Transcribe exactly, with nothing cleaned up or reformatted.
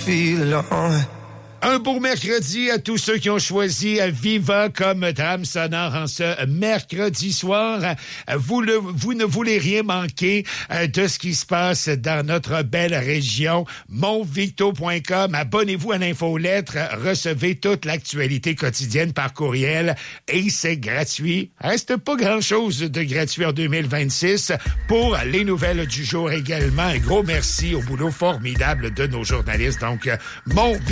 feel alone. Un beau mercredi à tous ceux qui ont choisi Viva comme trame sonore en ce mercredi soir. Vous, le, vous ne voulez rien manquer de ce qui se passe dans notre belle région. mon victo point com. Abonnez-vous à l'infolettre. Recevez toute l'actualité quotidienne par courriel et c'est gratuit. Reste pas grand-chose de gratuit en deux mille vingt-six. Pour les nouvelles du jour également, un gros merci au boulot formidable de nos journalistes. Donc, mon